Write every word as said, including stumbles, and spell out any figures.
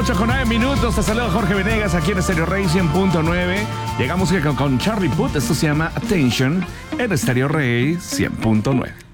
ocho con nueve minutos. Te saluda Jorge Venegas aquí en Stereo Rey cien punto nueve. Llegamos con, con Charlie Puth. Esto se llama Attention en Stereo Rey cien punto nueve.